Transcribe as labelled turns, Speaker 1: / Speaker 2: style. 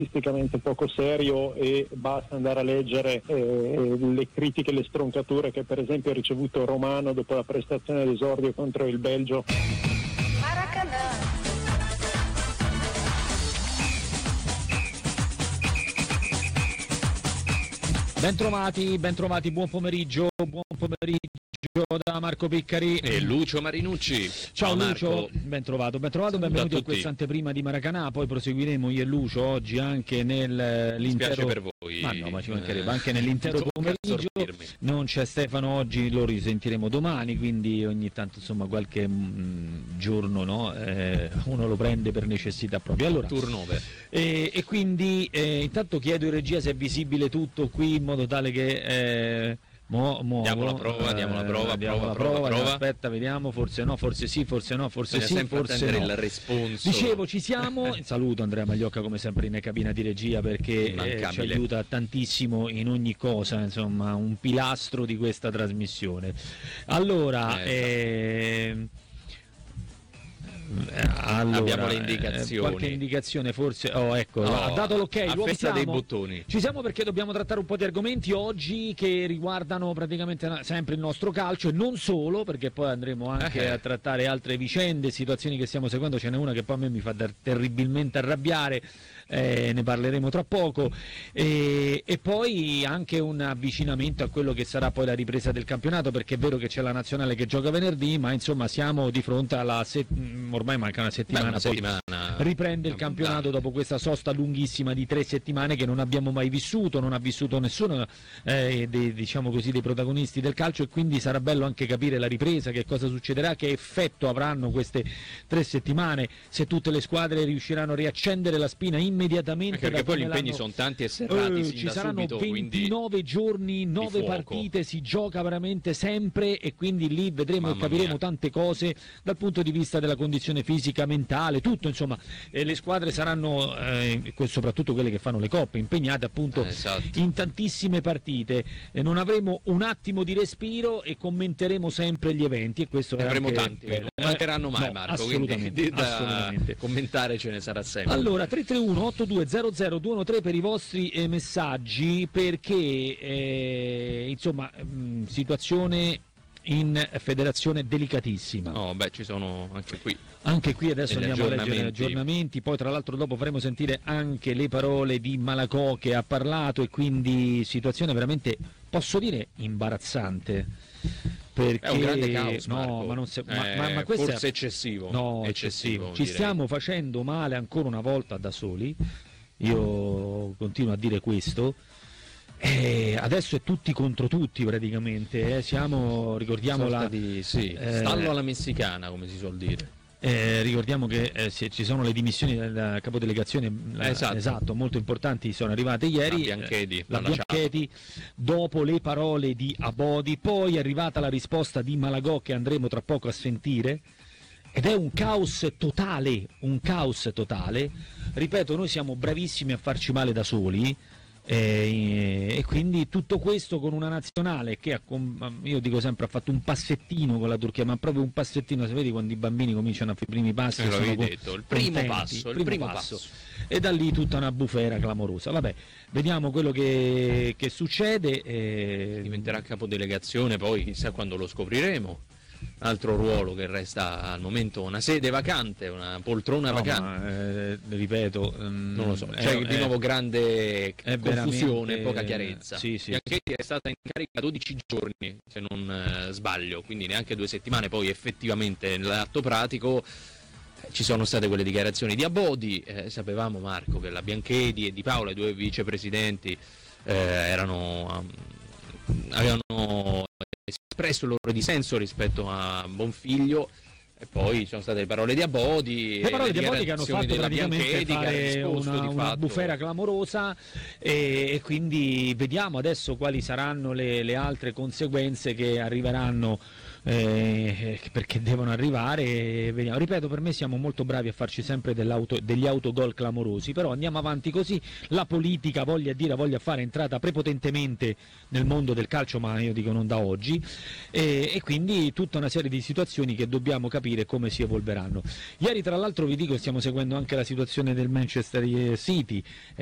Speaker 1: calcisticamente poco serio, e basta andare a leggere le critiche, le stroncature che per esempio ha ricevuto Romano dopo la prestazione d'esordio contro il Belgio.
Speaker 2: Bentrovati, buon pomeriggio da Marco Piccari
Speaker 3: e Lucio Marinucci.
Speaker 2: Ciao
Speaker 3: Marco.
Speaker 2: Lucio, ben trovato, benvenuti a questa anteprima di Maracanã. Poi proseguiremo io e Lucio oggi anche nell'intero.
Speaker 3: Spiace per voi.
Speaker 2: Ma ci mancherebbe, anche nell'intero pomeriggio. Non c'è Stefano oggi, lo risentiremo domani, quindi ogni tanto insomma qualche giorno, no? Uno lo prende per necessità propria. Allora,
Speaker 3: turnover.
Speaker 2: E quindi intanto chiedo in regia se è visibile tutto qui in modo tale che
Speaker 3: diamo la prova.
Speaker 2: Aspetta, vediamo, forse no, forse sì, forse no, forse sì, forse no.
Speaker 3: Il responso.
Speaker 2: Dicevo, ci siamo. Saluto Andrea Magliocca come sempre in cabina di regia, perché ci aiuta
Speaker 3: tantissimo
Speaker 2: in ogni cosa, insomma, un pilastro di questa trasmissione. Allora,
Speaker 3: abbiamo le indicazioni.
Speaker 2: Qualche indicazione forse? Ha dato l'ok.
Speaker 3: A festa dei bottoni.
Speaker 2: Ci siamo perché dobbiamo trattare un po' di argomenti oggi che riguardano praticamente sempre il nostro calcio, e non solo, perché poi andremo anche a trattare altre vicende, situazioni che stiamo seguendo. Ce n'è una che poi a me mi fa terribilmente arrabbiare. Ne parleremo tra poco, e poi anche un avvicinamento a quello che sarà poi la ripresa del campionato, perché è vero che c'è la nazionale che gioca venerdì, ma insomma siamo di fronte alla ormai manca una settimana, riprende il campionato dopo questa sosta lunghissima di 3 settimane che non abbiamo mai vissuto, non ha vissuto nessuno diciamo così, dei protagonisti del calcio, e quindi sarà bello anche capire la ripresa, che cosa succederà, che effetto avranno queste 3 settimane, se tutte le squadre riusciranno a riaccendere la spina immediatamente,
Speaker 3: perché poi gli impegni sono tanti e serrati
Speaker 2: ci saranno
Speaker 3: subito,
Speaker 2: 29 giorni, 9 partite, si gioca veramente sempre, e quindi lì vedremo e capiremo tante cose dal punto di vista della condizione fisica, mentale, tutto, insomma, le squadre saranno soprattutto quelle che fanno le coppe impegnate appunto in tantissime partite, non avremo un attimo di respiro e commenteremo sempre gli eventi, e questo
Speaker 3: ne avremo
Speaker 2: anche,
Speaker 3: tanti, non mancheranno mai, Marco,
Speaker 2: assolutamente,
Speaker 3: quindi assolutamente commentare ce ne sarà sempre.
Speaker 2: Allora 331 8200 213 per i vostri messaggi, perché insomma situazione in federazione delicatissima.
Speaker 3: Ci sono
Speaker 2: anche qui adesso andiamo a leggere gli aggiornamenti, poi tra l'altro dopo faremo sentire anche le parole di Malagò che ha parlato, e quindi situazione veramente, posso dire, imbarazzante, perché
Speaker 3: è un grande caos, Marco.
Speaker 2: ma non ma questo
Speaker 3: forse eccessivo.
Speaker 2: Eccessivo. Ci stiamo facendo male ancora una volta da soli, io continuo a dire questo. Adesso è tutti contro tutti praticamente, ricordiamo
Speaker 3: stallo alla messicana, come si suol dire.
Speaker 2: Ricordiamo che ci sono le dimissioni della capodelegazione, esatto, molto importanti, sono arrivate ieri. La Biancheti, dopo le parole di Abodi, poi è arrivata la risposta di Malagò che andremo tra poco a sentire, ed è un caos totale. Ripeto, noi siamo bravissimi a farci male da soli, e quindi tutto questo con una nazionale che io dico sempre ha fatto un passettino con la Turchia, ma proprio un passettino, se vedi quando i bambini cominciano a fare i primi passi,
Speaker 3: il primo passo,
Speaker 2: e da lì tutta una bufera clamorosa. Vabbè, vediamo quello che succede.
Speaker 3: Diventerà capodelegazione, poi chissà quando lo scopriremo. Altro ruolo che resta al momento una sede vacante, una poltrona vacante.
Speaker 2: Ripeto,
Speaker 3: non lo so, c'è di nuovo grande confusione, poca chiarezza.
Speaker 2: Anche
Speaker 3: è stata in carica 12 giorni, se non sbaglio, quindi neanche 2 settimane. Poi effettivamente nell'atto pratico ci sono state quelle dichiarazioni di Abodi. Sapevamo, Marco, che la Bianchedi e Di Paola, i 2 vicepresidenti, avevano espresso il loro dissenso rispetto a Bonfiglio, e poi ci sono state le parole di Abodi,
Speaker 2: che hanno fatto praticamente fare una bufera clamorosa, e quindi vediamo adesso quali saranno le altre conseguenze che arriveranno, perché devono arrivare. Vediamo. Ripeto, per me siamo molto bravi a farci sempre degli autogol clamorosi, però andiamo avanti così. La politica, voglia fare entrata prepotentemente nel mondo del calcio, ma io dico non da oggi, e quindi tutta una serie di situazioni che dobbiamo capire come si evolveranno. Ieri tra l'altro vi dico stiamo seguendo anche la situazione del Manchester City,